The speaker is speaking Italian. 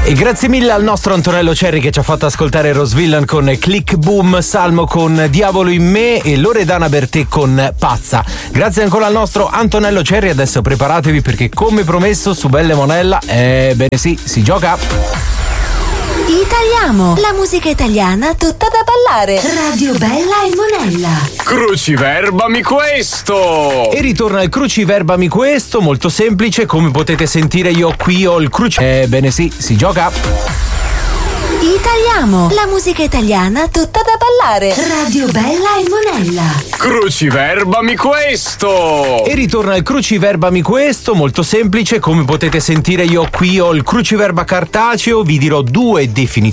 E grazie mille al nostro Antonello Cerri che ci ha fatto ascoltare Rose Villain con Click Boom, Salmo con Diavolo in me e Loredana Bertè con Pazza. Grazie ancora al nostro Antonello Cerri. Adesso preparatevi perché, come promesso, su Belle Monella, bene sì, si gioca. Italiamo, la musica italiana tutta da ballare. Radio Bella e Monella. Cruciverbami questo! E ritorna il Cruciverbami questo, molto semplice, come potete sentire io qui ho il bene sì, si gioca. Italiamo, la musica italiana tutta da ballare. Radio Bella e Monella. Cruciverbami questo! E ritorna il Cruciverbami questo, molto semplice, come potete sentire io qui ho il cruciverba cartaceo, vi dirò due definizioni